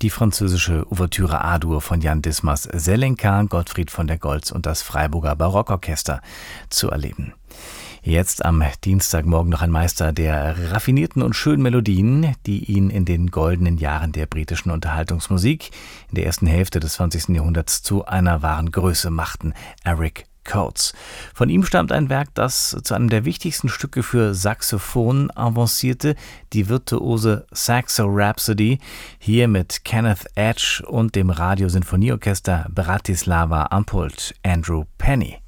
die französische Ouvertüre A-Dur von Jan Dismas Selenka, Gottfried von der Goltz und das Freiburger Barockorchester zu erleben. Jetzt am Dienstagmorgen noch ein Meister der raffinierten und schönen Melodien, die ihn in den goldenen Jahren der britischen Unterhaltungsmusik in der ersten Hälfte des 20. Jahrhunderts zu einer wahren Größe machten, Eric Coates. Von ihm stammt ein Werk, das zu einem der wichtigsten Stücke für Saxophon avancierte, die virtuose Saxo Rhapsody, hier mit Kenneth Edge und dem Radiosinfonieorchester Bratislava am Pult Andrew Penny.